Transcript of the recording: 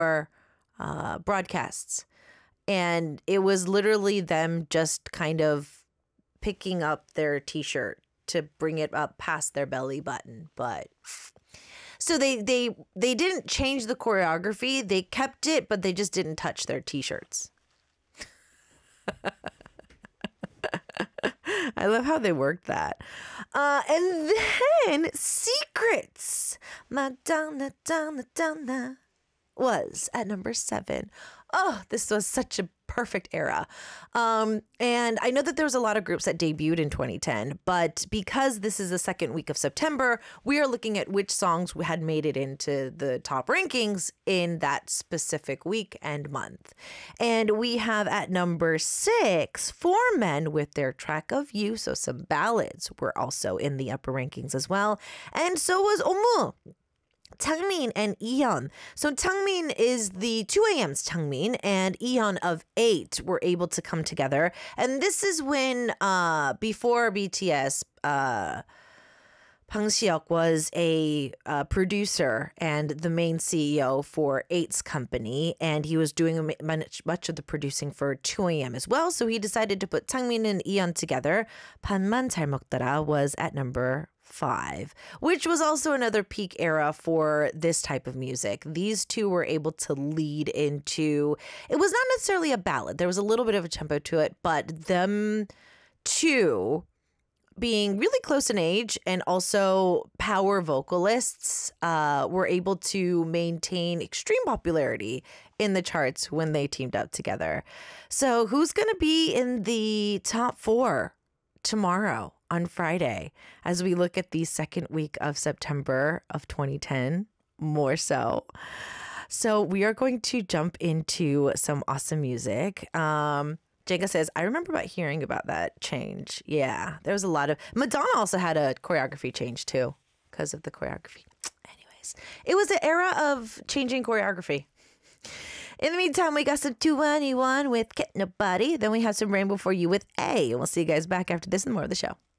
broadcasts. And it was literally them just kind of picking up their t-shirt to bring it up past their belly button. But so they didn't change the choreography. They kept it, but they just didn't touch their t-shirts. I love how they worked that. And then Secrets. Madonna, Donna, Donna was at number 7. Oh, this was such a perfect era. And I know that there was a lot of groups that debuted in 2010, but because this is the second week of September, we are looking at which songs had made it into the top rankings in that specific week and month. And we have at number 6, 4Men with their Track of You. So some ballads were also in the upper rankings as well. And so was Omu, Changmin and Eon. So Changmin is the 2AM's Changmin, and Eon of 8 were able to come together. And this is when, before BTS, Bang Si-hyuk was a producer and the main CEO for 8's company, and he was doing much of the producing for 2AM as well. So he decided to put Changmin and Eon together. 반만 잘 먹더라 was at number 5, which was also another peak era for this type of music. These two were able to lead into, it was not necessarily a ballad. There was a little bit of a tempo to it, but them two being really close in age and also power vocalists were able to maintain extreme popularity in the charts when they teamed up together. So who's going to be in the top 4 tomorrow on Friday as we look at the second week of September of 2010 more so? So we are going to jump into some awesome music. Jenga says, I remember hearing about that change. Yeah, there was a lot of... Madonna also had a choreography change too because of the choreography. Anyways, it was an era of changing choreography. In the meantime, we got some 2NE1 with Get Nobody. Then we have some Rainbow for you with A. And we'll see you guys back after this and more of the show.